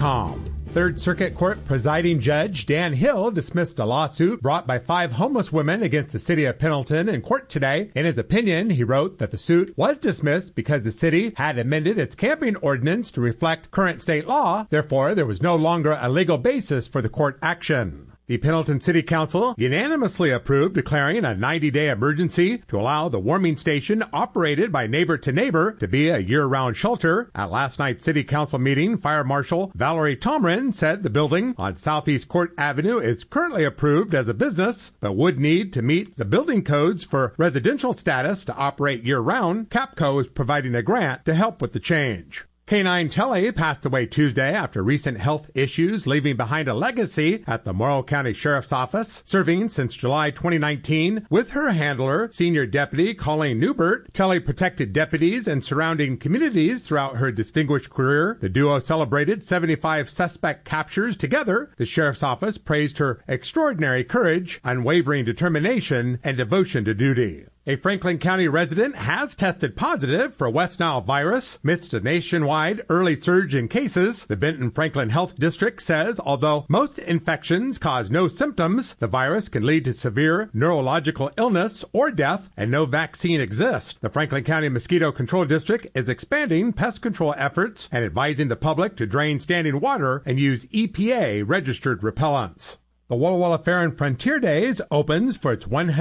KC.com. Third Circuit Court presiding judge Dan Hill dismissed a lawsuit brought by 5 homeless women against the city of Pendleton in court today. In his opinion, he wrote that the suit was dismissed because the city had amended its camping ordinance to reflect current state law. Therefore, there was no longer a legal basis for the court action. The Pendleton City Council unanimously approved declaring a 90-day emergency to allow the warming station operated by Neighbor to Neighbor to be a year-round shelter. At last night's City Council meeting, Fire Marshal Valerie Tomrin said the building on Southeast Court Avenue is currently approved as a business, but would need to meet the building codes for residential status to operate year-round. Capco is providing a grant to help with the change. K9 Telly passed away Tuesday after recent health issues, leaving behind a legacy at the Morrow County Sheriff's Office, serving since July 2019 with her handler, Senior Deputy Colleen Newbert. Telly protected deputies and surrounding communities throughout her distinguished career. The duo celebrated 75 suspect captures together. The Sheriff's Office praised her extraordinary courage, unwavering determination, and devotion to duty. A Franklin County resident has tested positive for West Nile virus amidst a nationwide early surge in cases. The Benton Franklin Health District says although most infections cause no symptoms, the virus can lead to severe neurological illness or death, and no vaccine exists. The Franklin County Mosquito Control District is expanding pest control efforts and advising the public to drain standing water and use EPA-registered repellents. The Walla Walla Fair and Frontier Days opens for its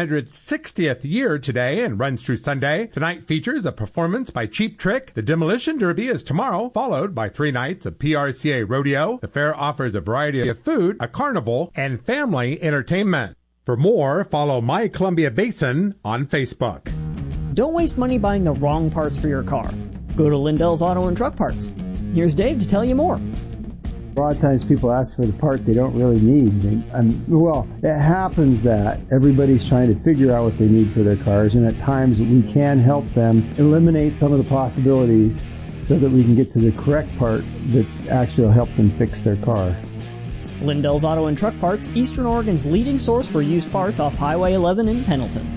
160th year today and runs through Sunday. Tonight features a performance by Cheap Trick. The Demolition Derby is tomorrow, followed by 3 nights of PRCA rodeo. The fair offers a variety of food, a carnival, and family entertainment. For more, follow My Columbia Basin on Facebook. Don't waste money buying the wrong parts for your car. Go to Lindell's Auto and Truck Parts. Here's Dave to tell you more. A lot of times people ask for the part they don't really need. Well, it happens that everybody's trying to figure out what they need for their cars, and at times we can help them eliminate some of the possibilities so that we can get to the correct part that actually will help them fix their car. Lindell's Auto and Truck Parts, Eastern Oregon's leading source for used parts off Highway 11 in Pendleton.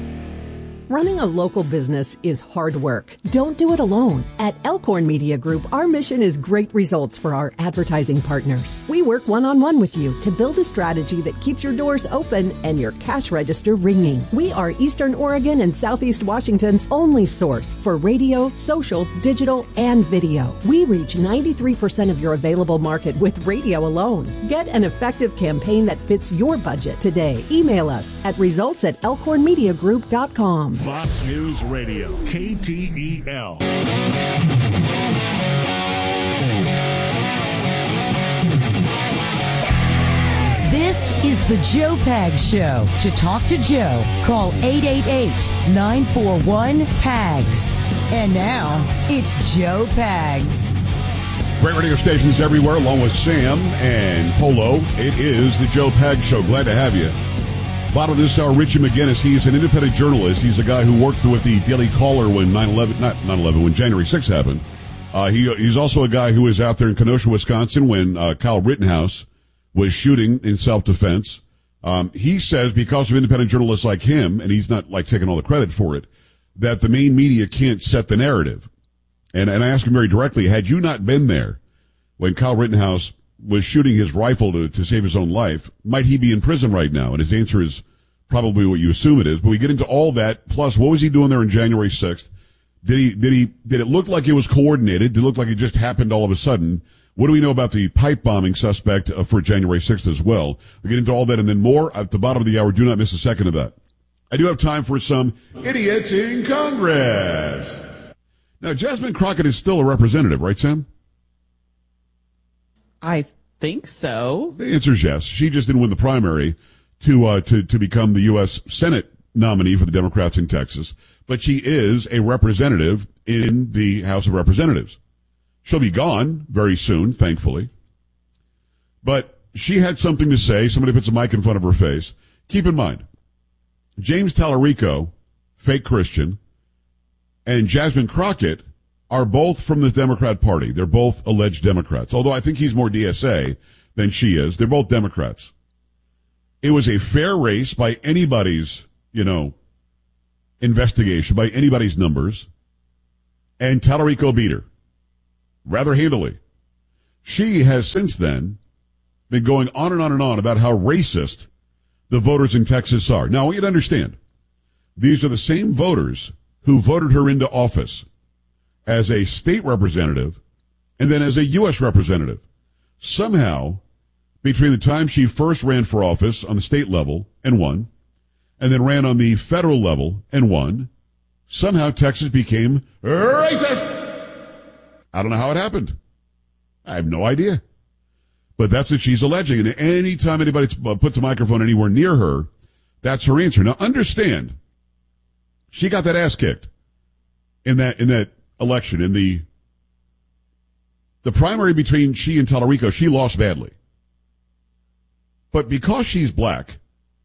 Running a local business is hard work. Don't do it alone. At Elkhorn Media Group, our mission is great results for our advertising partners. We work one-on-one with you to build a strategy that keeps your doors open and your cash register ringing. We are Eastern Oregon and Southeast Washington's only source for radio, social, digital, and video. We reach 93% of your available market with radio alone. Get an effective campaign that fits your budget today. Email us at results@elkhornmediagroup.com. Fox News Radio, KTEL. This is the Joe Pags Show. To talk to Joe, call 888-941-PAGS. And now, it's Joe Pags. Great radio stations everywhere, along with Sam and Polo. It is the Joe Pags Show. Glad to have you. Bottom of this hour, Richie McGinnis. He's an independent journalist. He's a guy who worked with the Daily Caller when when January 6th happened. He's also a guy who was out there in Kenosha, Wisconsin when Kyle Rittenhouse was shooting in self-defense. He says because of independent journalists like him, and he's not like taking all the credit for it, that the main media can't set the narrative. And I asked him very directly, had you not been there when Kyle Rittenhouse was shooting his rifle to save his own life, might he be in prison right now? And his answer is probably what you assume it is. But we get into all that. Plus, what was he doing there on January 6th? Did it look like it was coordinated? Did it look like it just happened all of a sudden? What do we know about the pipe bombing suspect for January 6th as well? We get into all that and then more at the bottom of the hour. Do not miss a second of that. I do have time for some idiots in Congress. Now, Jasmine Crockett is still a representative, right, Sam? I think so. The answer is yes. She just didn't win the primary to become the U.S. Senate nominee for the Democrats in Texas, but she is a representative in the House of Representatives. She'll be gone very soon, thankfully. But she had something to say. Somebody puts a mic in front of her face. Keep in mind, James Tallarico, fake Christian, and Jasmine Crockett are both from the Democrat Party. They're both alleged Democrats, although I think he's more DSA than she is. They're both Democrats. It was a fair race by anybody's, investigation, by anybody's numbers, and Tallarico beat her rather handily. She has since then been going on and on and on about how racist the voters in Texas are. Now, I want you to understand, these are the same voters who voted her into office as a state representative and then as a U.S. representative. Somehow, between the time she first ran for office on the state level and won, and then ran on the federal level and won, somehow Texas became racist. I don't know how it happened. I have no idea. But that's what she's alleging. And any time anybody puts a microphone anywhere near her, that's her answer. Now understand, she got that ass kicked in that election. In the primary between she and Tallarico, she lost badly. But because she's black,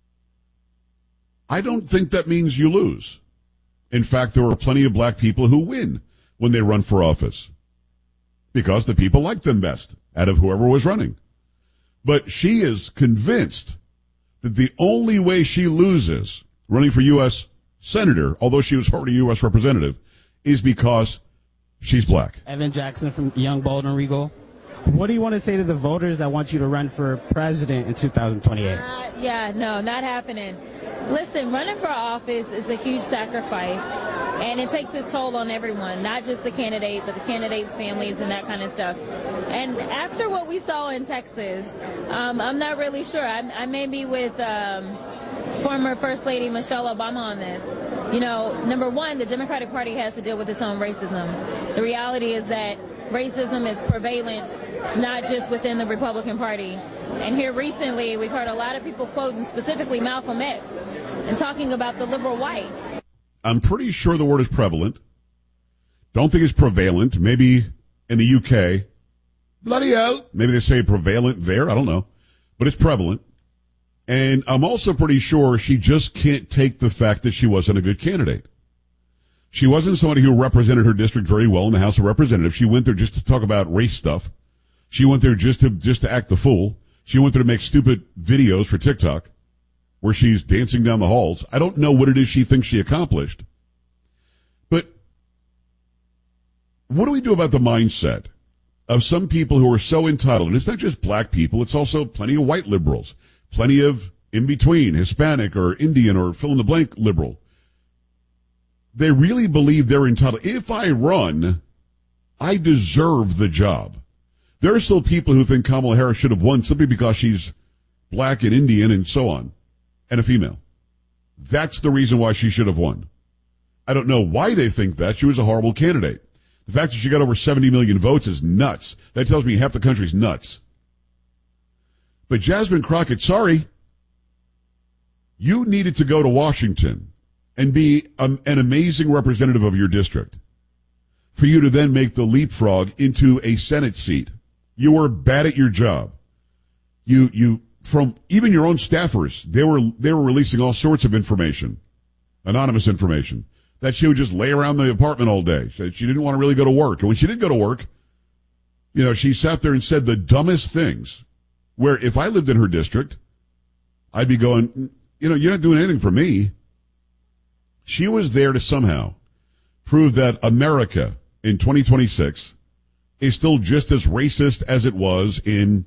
I don't think that means you lose. In fact, there are plenty of black people who win when they run for office because the people like them best out of whoever was running. But she is convinced that the only way she loses running for U.S. Senator, although she was already U.S. Representative, is because she's black. Evan Jackson from Young, Bold, and Regal. What do you want to say to the voters that want you to run for president in 2028? No, not happening. Listen, running for office is a huge sacrifice, and it takes its toll on everyone, not just the candidate, but the candidates' families and that kind of stuff. And after what we saw in Texas, I'm not really sure. I may be with former First Lady Michelle Obama on this. You know, number one, the Democratic Party has to deal with its own racism. The reality is that racism is prevalent, not just within the Republican Party. And here recently, we've heard a lot of people quoting specifically Malcolm X and talking about the liberal white. I'm pretty sure the word is prevalent. Don't think it's prevalent. Maybe in the UK, bloody hell, maybe they say prevalent there. I don't know. But it's prevalent. And I'm also pretty sure she just can't take the fact that she wasn't a good candidate. She wasn't somebody who represented her district very well in the House of Representatives. She went there just to talk about race stuff. She went there just to act the fool. She went there to make stupid videos for TikTok where she's dancing down the halls. I don't know what it is she thinks she accomplished. But what do we do about the mindset of some people who are so entitled? And it's not just black people. It's also plenty of white liberals, plenty of in-between, Hispanic or Indian or fill-in-the-blank liberal. They really believe they're entitled. If I run, I deserve the job. There are still people who think Kamala Harris should have won simply because she's black and Indian and so on, and a female. That's the reason why she should have won. I don't know why they think that. She was a horrible candidate. The fact that she got over 70 million votes is nuts. That tells me half the country's nuts. But Jasmine Crockett, sorry, you needed to go to Washington and be an amazing representative of your district for you to then make the leapfrog into a Senate seat. You were bad at your job. You from even your own staffers, they were releasing all sorts of information, anonymous information, that she would just lay around the apartment all day. She didn't want to really go to work. And when she did go to work, you know, she sat there and said the dumbest things, where if I lived in her district, I'd be going, you know, you're not doing anything for me. She was there to somehow prove that America in 2026 is still just as racist as it was in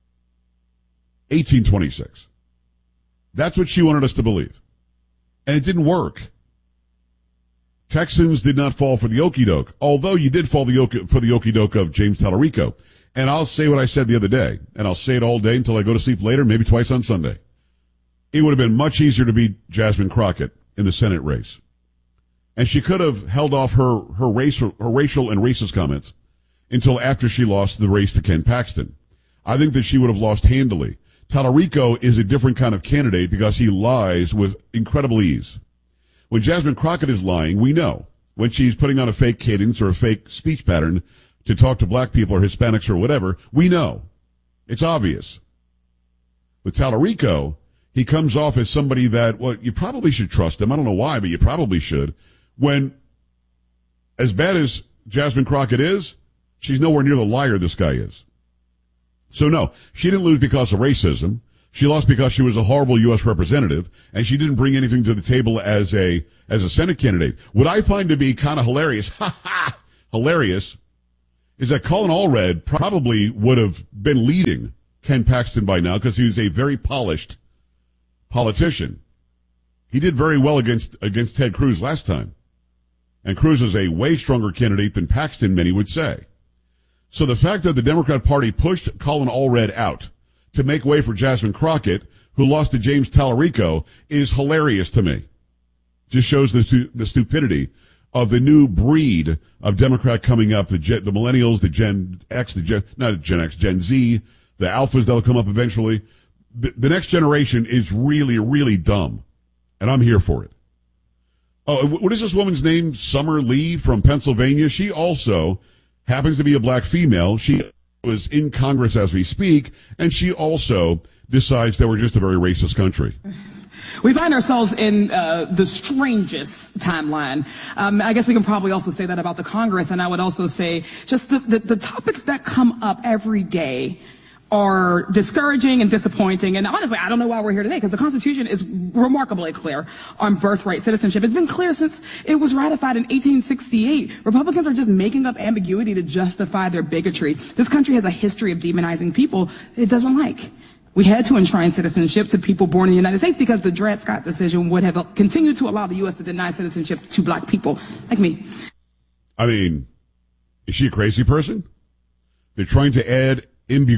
1826. That's what she wanted us to believe. And it didn't work. Texans did not fall for the okie doke, although you did fall for the okie doke of James Tallarico. And I'll say what I said the other day, and I'll say it all day until I go to sleep later, maybe twice on Sunday. It would have been much easier to beat Jasmine Crockett in the Senate race. And she could have held off her racial and racist comments until after she lost the race to Ken Paxton. I think that she would have lost handily. Tallarico is a different kind of candidate because he lies with incredible ease. When Jasmine Crockett is lying, we know. When she's putting on a fake cadence or a fake speech pattern to talk to black people or Hispanics or whatever, we know. It's obvious. With Tallarico, he comes off as somebody that, well, you probably should trust him. I don't know why, but you probably should. When, as bad as Jasmine Crockett is, she's nowhere near the liar this guy is. So no, she didn't lose because of racism. She lost because she was a horrible U.S. representative, and she didn't bring anything to the table as a Senate candidate. What I find to be kind of hilarious, hilarious, is that Colin Allred probably would have been leading Ken Paxton by now because he was a very polished politician. He did very well against Ted Cruz last time. And Cruz is a way stronger candidate than Paxton, many would say. So the fact that the Democrat Party pushed Colin Allred out to make way for Jasmine Crockett, who lost to James Tallarico, is hilarious to me. Just shows the stupidity of the new breed of Democrat coming up, the millennials, the Gen X, not Gen X, Gen Z, the alphas that'll come up eventually. The next generation is really, really dumb, and I'm here for it. Oh, what is this woman's name? Summer Lee from Pennsylvania. She also happens to be a black female. She was in Congress as we speak, and she also decides that we're just a very racist country. We find ourselves in the strangest timeline. I guess we can probably also say that about the Congress, and I would also say just the topics that come up every day are discouraging and disappointing. And honestly, I don't know why we're here today, because the Constitution is remarkably clear on birthright citizenship. It's been clear since it was ratified in 1868. Republicans are just making up ambiguity to justify their bigotry. This country has a history of demonizing people it doesn't like. We had to enshrine citizenship to people born in the United States because the Dred Scott decision would have continued to allow the U.S. to deny citizenship to black people like me. I mean, is she a crazy person? They're trying to add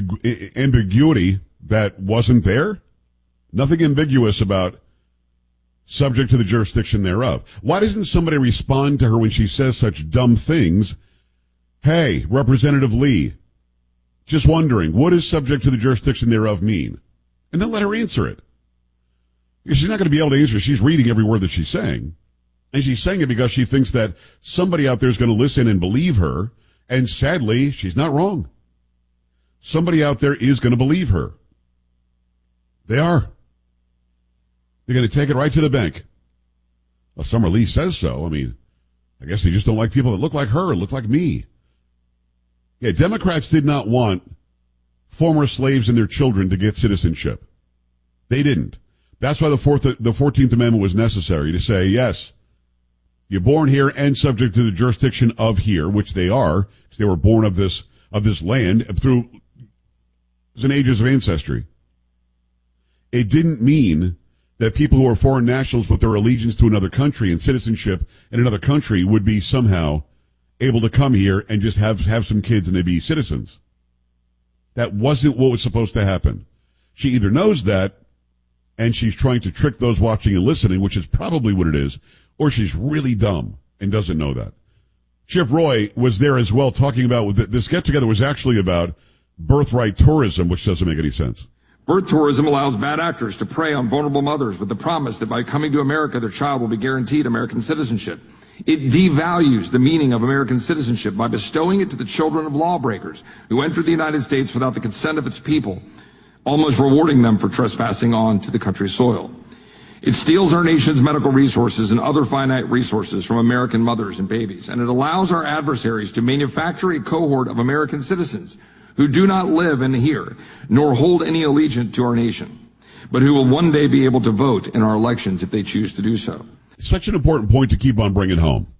ambiguity that wasn't there. Nothing ambiguous about subject to the jurisdiction thereof. Why doesn't somebody respond to her when she says such dumb things? Hey, Representative Lee, just wondering, what does subject to the jurisdiction thereof mean? And then let her answer it. Because she's not going to be able to answer. She's reading every word that she's saying. And she's saying it because she thinks that somebody out there is going to listen and believe her. And sadly, she's not wrong. Somebody out there is going to believe her. They are. They're going to take it right to the bank. Well, Summer Lee says so. I mean, I guess they just don't like people that look like her, look like me. Yeah, Democrats did not want former slaves and their children to get citizenship. They didn't. That's why the 14th Amendment was necessary, to say, yes, you're born here and subject to the jurisdiction of here, which they are, because they were born of this land through ages of ancestry. It didn't mean that people who are foreign nationals with their allegiance to another country and citizenship in another country would be somehow able to come here and just have some kids and they'd be citizens. That wasn't what was supposed to happen. She either knows that and she's trying to trick those watching and listening, which is probably what it is, or she's really dumb and doesn't know that. Chip Roy was there as well, talking about this get-together was actually about birthright tourism, which doesn't make any sense. Birth tourism allows bad actors to prey on vulnerable mothers with the promise that by coming to America, their child will be guaranteed American citizenship. It devalues the meaning of American citizenship by bestowing it to the children of lawbreakers who entered the United States without the consent of its people, almost rewarding them for trespassing onto the country's soil. It steals our nation's medical resources and other finite resources from American mothers and babies, and it allows our adversaries to manufacture a cohort of American citizens who do not live in here, nor hold any allegiance to our nation, but who will one day be able to vote in our elections if they choose to do so. Such an important point to keep on bringing home.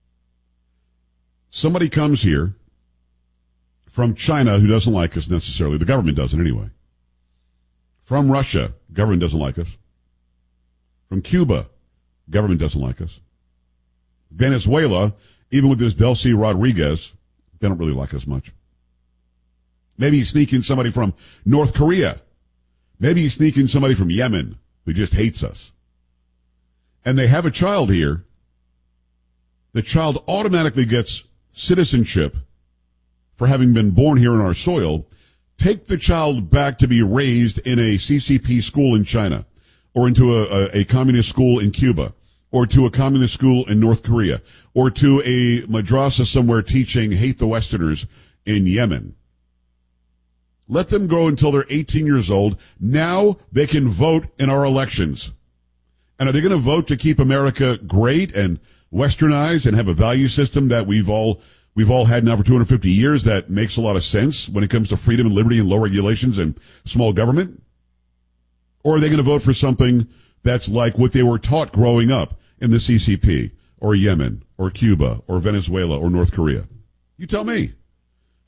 Somebody comes here from China who doesn't like us necessarily. The government doesn't anyway. From Russia, government doesn't like us. From Cuba, government doesn't like us. Venezuela, even with this Delcy Rodriguez, they don't really like us much. Maybe you sneak in somebody from North Korea. Maybe you sneak in somebody from Yemen who just hates us. And they have a child here. The child automatically gets citizenship for having been born here in our soil. Take the child back to be raised in a CCP school in China, or into a communist school in Cuba, or to a communist school in North Korea, or to a madrasa somewhere teaching hate the Westerners in Yemen. Let them go until they're 18 years old. Now they can vote in our elections. And are they going to vote to keep America great and westernized and have a value system that we've all had now for 250 years that makes a lot of sense when it comes to freedom and liberty and low regulations and small government? Or are they going to vote for something that's like what they were taught growing up in the CCP or Yemen or Cuba or Venezuela or North Korea? You tell me.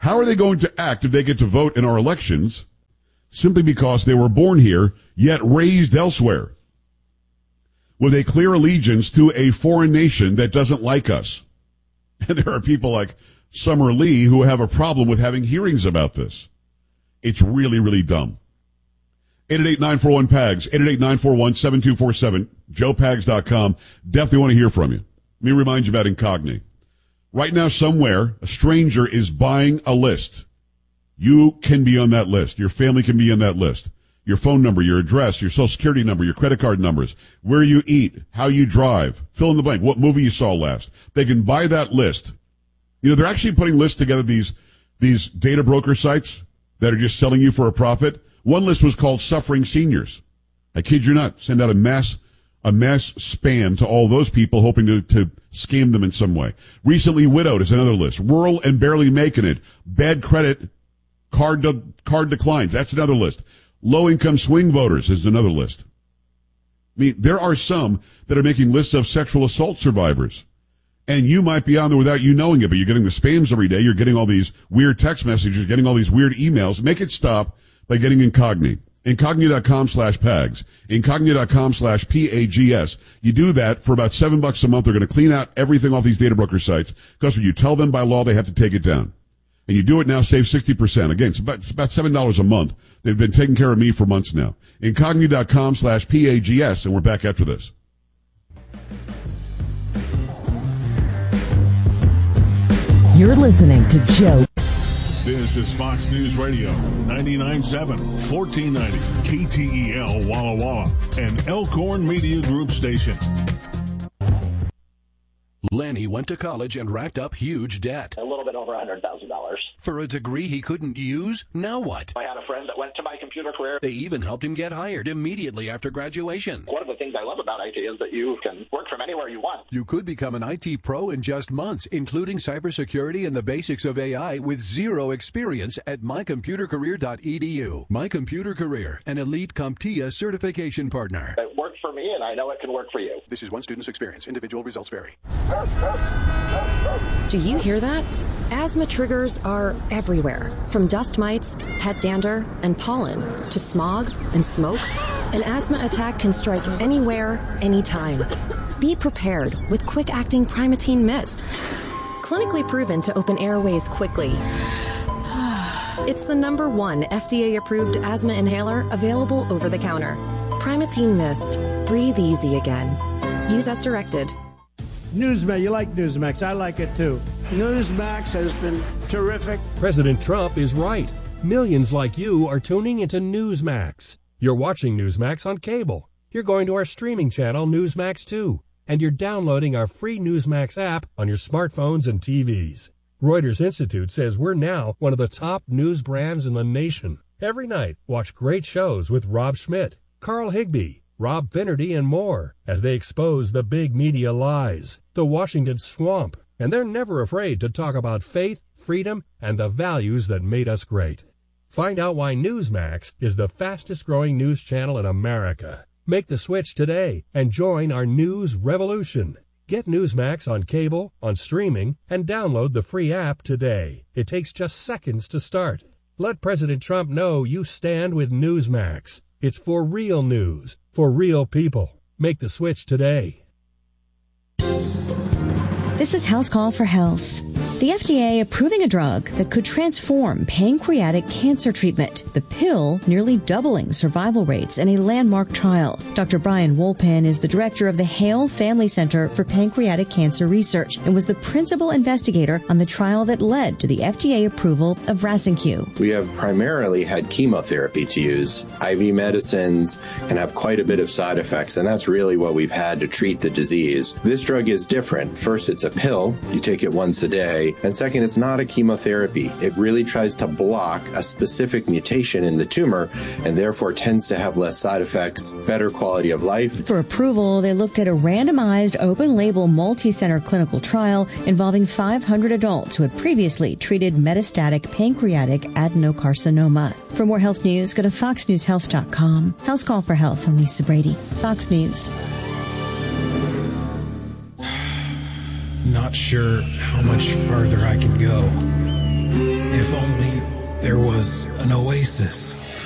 How are they going to act if they get to vote in our elections simply because they were born here yet raised elsewhere with a clear allegiance to a foreign nation that doesn't like us? And there are people like Summer Lee who have a problem with having hearings about this. It's really, really dumb. 888-941-PAGS, 888-941-7247, joepags.com. Definitely want to hear from you. Let me remind you about Incogni. Right now, somewhere, a stranger is buying a list. You can be on that list. Your family can be on that list. Your phone number, your address, your social security number, your credit card numbers, where you eat, how you drive, fill in the blank, what movie you saw last. They can buy that list. You know, they're actually putting lists together, these data broker sites that are just selling you for a profit. One list was called Suffering Seniors. I kid you not. Send out a mass spam to all those people hoping to scam them in some way. Recently widowed is another list. Rural and barely making it. Bad credit, card declines. That's another list. Low-income swing voters is another list. I mean, there are some that are making lists of sexual assault survivors. And you might be on there without you knowing it, but you're getting the spams every day. You're getting all these weird text messages, getting all these weird emails. Make it stop by getting Incogni. Incogni.com/PAGS. Incogni.com/PAGS. You do that for about $7 a month. They're going to clean out everything off these data broker sites because when you tell them by law, they have to take it down. And you do it now, save 60%. Again, it's about $7 a month. They've been taking care of me for months now. Incogni.com/PAGS, and we're back after this. You're listening to Joe. This is Fox News Radio, 99.7, 1490, KTEL Walla Walla, and Elkhorn Media Group station. Lenny went to college and racked up huge debt. A little bit over $100,000. For a degree he couldn't use? Now what? I had a friend that went to my computer career. They even helped him get hired immediately after graduation. One of the things I love about IT is that you can work from anywhere you want. You could become an IT pro in just months, including cybersecurity and the basics of AI with zero experience at mycomputercareer.edu. My Computer Career, an elite CompTIA certification partner. It worked for me, and I know it can work for you. This is one student's experience. Individual results vary. Do you hear that? Asthma triggers are everywhere, from dust mites, pet dander, and pollen, to smog and smoke. An asthma attack can strike anywhere, anytime. Be prepared with quick-acting Primatene Mist. Clinically proven to open airways quickly. It's the #1 FDA-approved asthma inhaler available over the counter. Primatene Mist. Breathe easy again. Use as directed. Newsmax, you like Newsmax. I like it too. Newsmax has been terrific. President Trump is right. Millions like you are tuning into Newsmax. You're watching Newsmax on cable. You're going to our streaming channel, Newsmax 2. And you're downloading our free Newsmax app on your smartphones and TVs. Reuters Institute says we're now one of the top news brands in the nation. Every night, watch great shows with Rob Schmidt, Carl Higbie, Rob Finnerty, and more as they expose the big media lies, the Washington swamp, and they're never afraid to talk about faith, freedom, and the values that made us great. Find out why Newsmax is the fastest-growing news channel in America. Make the switch today and join our news revolution. Get Newsmax on cable, on streaming, and download the free app today. It takes just seconds to start. Let President Trump know you stand with Newsmax. It's for real news, for real people. Make the switch today. This is House Call for Health. The FDA approving a drug that could transform pancreatic cancer treatment. The pill nearly doubling survival rates in a landmark trial. Dr. Brian Wolpan is the director of the Hale Family Center for Pancreatic Cancer Research and was the principal investigator on the trial that led to the FDA approval of Rasenq. We have primarily had chemotherapy to use. IV medicines can have quite a bit of side effects, and that's really what we've had to treat the disease. This drug is different. First, it's a pill. You take it once a day. And second, it's not a chemotherapy. It really tries to block a specific mutation in the tumor and therefore tends to have less side effects, better quality of life. For approval, they looked at a randomized, open-label, multi-center clinical trial involving 500 adults who had previously treated metastatic pancreatic adenocarcinoma. For more health news, go to foxnewshealth.com. House Call for Health. I'm Lisa Brady. Fox News. Not sure how much further I can go. If only there was an oasis